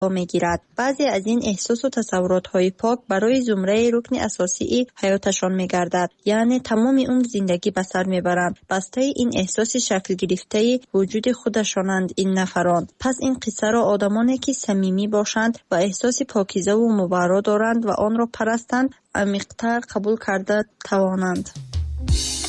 میگیرد. بعضی از این احساس و تصورات های پاک برای زمره رکن اساسی حیاتشان میگردد، یعنی تمام عمر زندگی به سر میبرند. بسته این احساس شکل گرفته وجود خودشانند این نفران. پس این قصه را آدمانی که صمیمی باشند و احساس پاکیزه و مبرا دارند و آن را پرستند عمیق‌تر قبول کرده توانند.